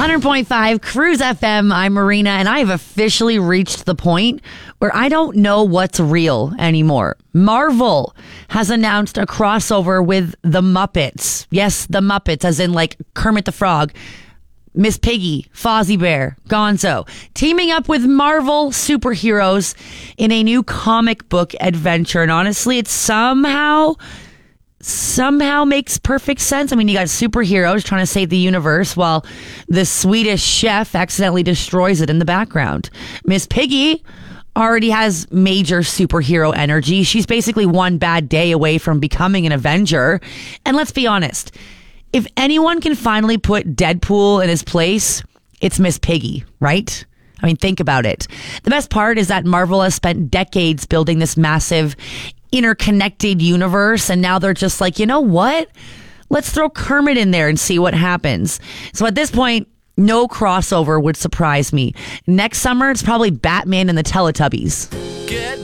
100.5 Cruise FM. I'm Marina, and I have officially reached the point where I don't know what's real anymore. Marvel has announced a crossover with the Muppets. Yes, the Muppets, as in like Kermit the Frog, Miss Piggy, Fozzie Bear, Gonzo, teaming up with Marvel superheroes in a new comic book adventure. And honestly, it somehow makes perfect sense. I mean, you got superheroes trying to save the universe while the Swedish chef accidentally destroys it in the background. Miss Piggy already has major superhero energy. She's basically one bad day away from becoming an Avenger. And let's be honest, if anyone can finally put Deadpool in his place, it's Miss Piggy, right? I mean, think about it. The best part is that Marvel has spent decades building this massive interconnected universe, and now they're just like, you know what? Let's throw Kermit in there and see what happens. So at this point, no crossover would surprise me. Next summer, it's probably Batman and the Teletubbies.